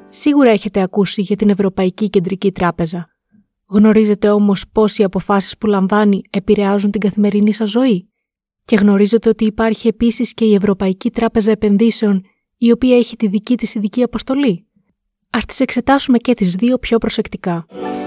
Σίγουρα έχετε ακούσει για την Ευρωπαϊκή Κεντρική Τράπεζα. Γνωρίζετε όμως πώς οι αποφάσεις που λαμβάνει επηρεάζουν την καθημερινή σας ζωή? Και γνωρίζετε ότι υπάρχει επίσης και η Ευρωπαϊκή Τράπεζα Επενδύσεων, η οποία έχει τη δική της ειδική αποστολή? Ας τις εξετάσουμε και τις δύο πιο προσεκτικά.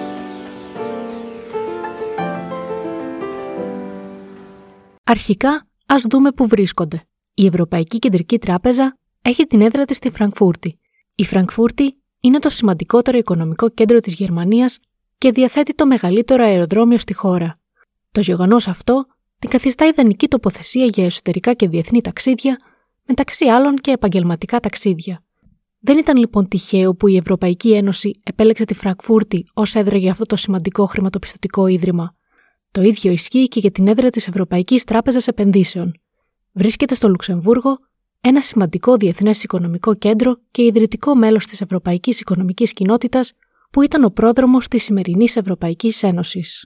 Αρχικά, ας δούμε πού βρίσκονται. Η Ευρωπαϊκή Κεντρική Τράπεζα έχει την έδρα της στη Φραγκφούρτη. Η Φραγκφούρτη είναι το σημαντικότερο οικονομικό κέντρο της Γερμανίας και διαθέτει το μεγαλύτερο αεροδρόμιο στη χώρα. Το γεγονός αυτό την καθιστά ιδανική τοποθεσία για εσωτερικά και διεθνή ταξίδια, μεταξύ άλλων και επαγγελματικά ταξίδια. Δεν ήταν λοιπόν τυχαίο που η Ευρωπαϊκή Ένωση επέλεξε τη Φραγκφούρτη ως έδρα για αυτό το σημαντικό χρηματοπιστωτικό ίδρυμα. Το ίδιο ισχύει και για την έδρα της Ευρωπαϊκής Τράπεζας Επενδύσεων. Βρίσκεται στο Λουξεμβούργο, ένα σημαντικό διεθνές οικονομικό κέντρο και ιδρυτικό μέλος της Ευρωπαϊκής Οικονομικής Κοινότητας, που ήταν ο πρόδρομος της σημερινής Ευρωπαϊκής Ένωσης.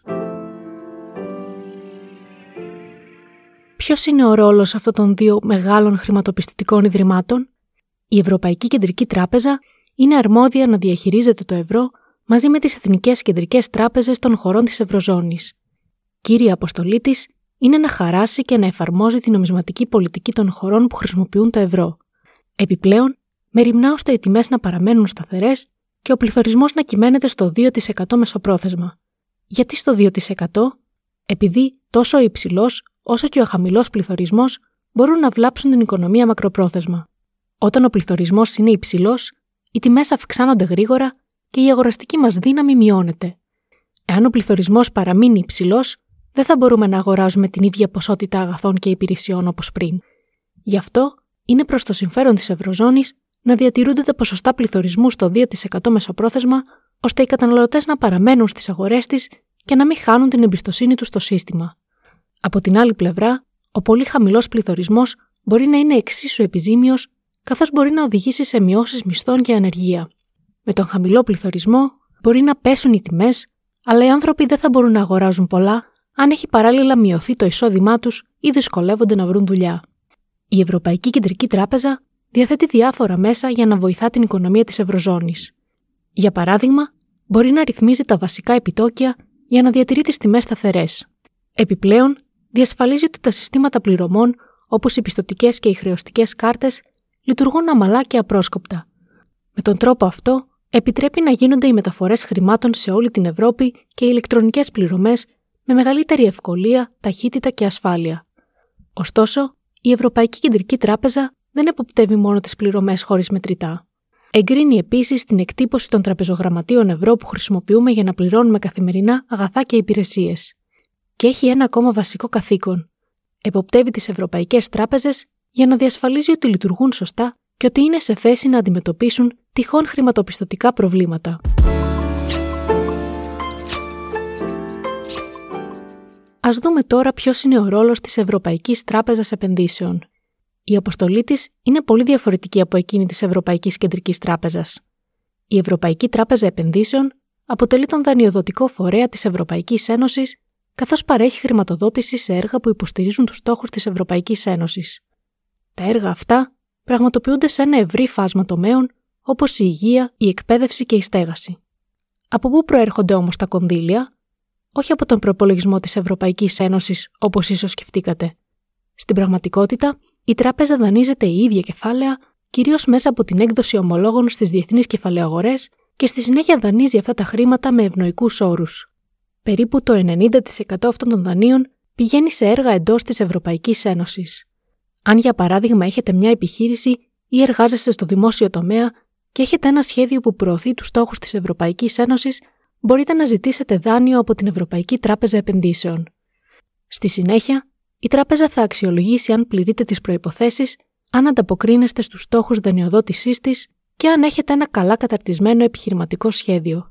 Ποιος είναι ο ρόλος αυτών των δύο μεγάλων χρηματοπιστωτικών ιδρυμάτων? Η Ευρωπαϊκή Κεντρική Τράπεζα είναι αρμόδια να διαχειρίζεται το ευρώ μαζί με τις εθνικές κεντρικές τράπεζες των χωρών της Ευρωζώνης. Κύρια αποστολή της είναι να χαράσει και να εφαρμόζει την νομισματική πολιτική των χωρών που χρησιμοποιούν το ευρώ. Επιπλέον, μεριμνά ώστε οι τιμές να παραμένουν σταθερές και ο πληθωρισμός να κυμαίνεται στο 2% μεσοπρόθεσμα. Γιατί στο 2%? Επειδή τόσο ο υψηλός όσο και ο χαμηλός πληθωρισμός μπορούν να βλάψουν την οικονομία μακροπρόθεσμα. Όταν ο πληθωρισμός είναι υψηλός, οι τιμές αυξάνονται γρήγορα και η αγοραστική μας δύναμη μειώνεται. Εάν ο πληθωρισμός παραμείνει υψηλός, δεν θα μπορούμε να αγοράζουμε την ίδια ποσότητα αγαθών και υπηρεσιών όπως πριν. Γι' αυτό είναι προς το συμφέρον της Ευρωζώνης να διατηρούνται τα ποσοστά πληθωρισμού στο 2% μεσοπρόθεσμα, ώστε οι καταναλωτές να παραμένουν στις αγορές της και να μην χάνουν την εμπιστοσύνη τους στο σύστημα. Από την άλλη πλευρά, ο πολύ χαμηλός πληθωρισμός μπορεί να είναι εξίσου επιζήμιος, καθώς μπορεί να οδηγήσει σε μειώσεις μισθών και ανεργία. Με τον χαμηλό πληθωρισμό μπορεί να πέσουν οι τιμές, αλλά οι άνθρωποι δεν θα μπορούν να αγοράζουν πολλά αν έχει παράλληλα μειωθεί το εισόδημά τους ή δυσκολεύονται να βρουν δουλειά. Η Ευρωπαϊκή Κεντρική Τράπεζα διαθέτει διάφορα μέσα για να βοηθά την οικονομία της Ευρωζώνης. Για παράδειγμα, μπορεί να ρυθμίζει τα βασικά επιτόκια για να διατηρεί τις τιμές σταθερές. Επιπλέον, διασφαλίζει ότι τα συστήματα πληρωμών, όπως οι πιστωτικές και οι χρεωστικές κάρτες, λειτουργούν αμαλά και απρόσκοπτα. Με τον τρόπο αυτό, επιτρέπει να γίνονται οι μεταφορές χρημάτων σε όλη την Ευρώπη και οι ηλεκτρονικές πληρωμές με μεγαλύτερη ευκολία, ταχύτητα και ασφάλεια. Ωστόσο, η Ευρωπαϊκή Κεντρική Τράπεζα δεν εποπτεύει μόνο τις πληρωμές χωρίς μετρητά. Εγκρίνει επίσης την εκτύπωση των τραπεζογραμματίων ευρώ που χρησιμοποιούμε για να πληρώνουμε καθημερινά αγαθά και υπηρεσίες. Και έχει ένα ακόμα βασικό καθήκον. Εποπτεύει τις ευρωπαϊκές τράπεζες για να διασφαλίζει ότι λειτουργούν σωστά και ότι είναι σε θέση να αντιμετωπίσουν τυχόν χρηματοπιστωτικά προβλήματα. Ας δούμε τώρα ποιος είναι ο ρόλος της Ευρωπαϊκής Τράπεζας Επενδύσεων. Η αποστολή της είναι πολύ διαφορετική από εκείνη της Ευρωπαϊκής Κεντρικής Τράπεζας. Η Ευρωπαϊκή Τράπεζα Επενδύσεων αποτελεί τον δανειοδοτικό φορέα της Ευρωπαϊκής Ένωσης, καθώς παρέχει χρηματοδότηση σε έργα που υποστηρίζουν τους στόχους της Ευρωπαϊκής Ένωσης. Τα έργα αυτά πραγματοποιούνται σε ένα ευρύ φάσμα τομέων, όπως η υγεία, η εκπαίδευση και η στέγαση. Από πού προέρχονται όμως τα κονδύλια? Όχι από τον προπολογισμό της Ευρωπαϊκής Ένωσης, όπως ίσως σκεφτήκατε. Στην πραγματικότητα, η τράπεζα δανείζεται η ίδια κεφάλαια, κυρίως μέσα από την έκδοση ομολόγων στις διεθνείς κεφαλαιαγορές και στη συνέχεια δανείζει αυτά τα χρήματα με ευνοϊκούς όρους. Περίπου το 90% αυτών των δανείων πηγαίνει σε έργα εντός της Ευρωπαϊκής Ένωσης. Αν για παράδειγμα έχετε μια επιχείρηση ή εργάζεστε στο δημόσιο τομέα και έχετε ένα σχέδιο που προωθεί τους στόχους της Ευρωπαϊκής Ένωσης, μπορείτε να ζητήσετε δάνειο από την Ευρωπαϊκή Τράπεζα Επενδύσεων. Στη συνέχεια, η τράπεζα θα αξιολογήσει αν πληρείτε τις προϋποθέσεις, αν ανταποκρίνεστε στους στόχους δανειοδότησής της και αν έχετε ένα καλά καταρτισμένο επιχειρηματικό σχέδιο.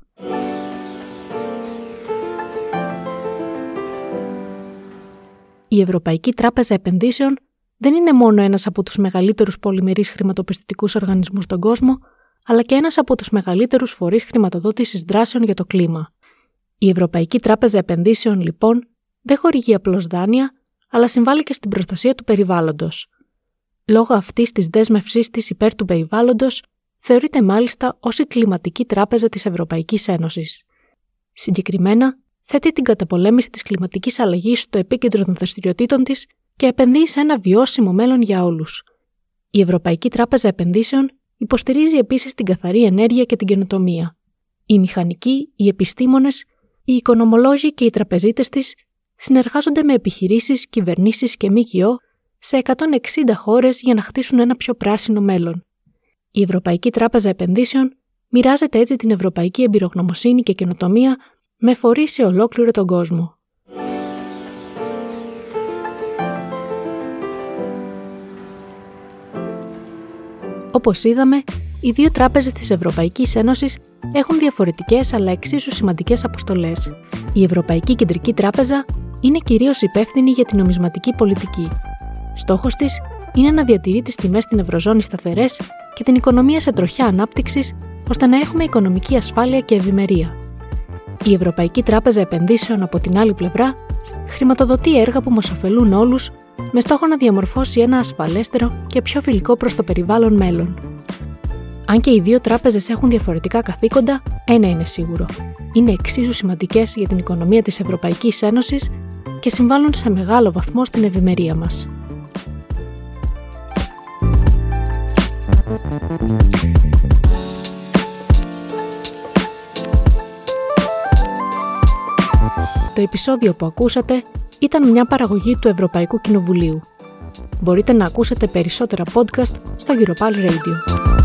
Η Ευρωπαϊκή Τράπεζα Επενδύσεων δεν είναι μόνο ένας από τους μεγαλύτερους πολυμερείς χρηματοπιστωτικούς οργανισμούς στον κόσμο, αλλά και ένας από τους μεγαλύτερους φορείς χρηματοδότησης δράσεων για το κλίμα. Η Ευρωπαϊκή Τράπεζα Επενδύσεων, λοιπόν, δεν χορηγεί απλώς δάνεια, αλλά συμβάλλει και στην προστασία του περιβάλλοντος. Λόγω αυτής της δέσμευσής της υπέρ του περιβάλλοντος, θεωρείται μάλιστα ως η κλιματική τράπεζα της Ευρωπαϊκής Ένωσης. Συγκεκριμένα, θέτει την καταπολέμηση της κλιματικής αλλαγής στο επίκεντρο των δραστηριοτήτων της και επενδύει σε ένα βιώσιμο μέλλον για όλους. Η Ευρωπαϊκή Τράπεζα Επενδύσεων υποστηρίζει επίσης την καθαρή ενέργεια και την καινοτομία. Οι μηχανικοί, οι επιστήμονες, οι οικονομολόγοι και οι τραπεζίτες της συνεργάζονται με επιχειρήσεις, κυβερνήσεις και ΜΚΟ σε 160 χώρες για να χτίσουν ένα πιο πράσινο μέλλον. Η Ευρωπαϊκή Τράπεζα Επενδύσεων μοιράζεται έτσι την ευρωπαϊκή εμπειρογνωμοσύνη και καινοτομία με φορείς σε ολόκληρο τον κόσμο. Όπως είδαμε, οι δύο τράπεζες της Ευρωπαϊκής Ένωσης έχουν διαφορετικές αλλά εξίσου σημαντικές αποστολές. Η Ευρωπαϊκή Κεντρική Τράπεζα είναι κυρίως υπεύθυνη για την νομισματική πολιτική. Στόχος της είναι να διατηρεί τις τιμές στην Ευρωζώνη σταθερές και την οικονομία σε τροχιά ανάπτυξης, ώστε να έχουμε οικονομική ασφάλεια και ευημερία. Η Ευρωπαϊκή Τράπεζα Επενδύσεων, από την άλλη πλευρά, χρηματοδοτεί έργα που μας ωφελούν όλους, με στόχο να διαμορφώσει ένα ασφαλέστερο και πιο φιλικό προς το περιβάλλον μέλλον. Αν και οι δύο τράπεζες έχουν διαφορετικά καθήκοντα, ένα είναι σίγουρο. Είναι εξίσου σημαντικές για την οικονομία της Ευρωπαϊκής Ένωσης και συμβάλλουν σε μεγάλο βαθμό στην ευημερία μας. Το επεισόδιο που ακούσατε ήταν μια παραγωγή του Ευρωπαϊκού Κοινοβουλίου. Μπορείτε να ακούσετε περισσότερα podcast στο Europal Radio.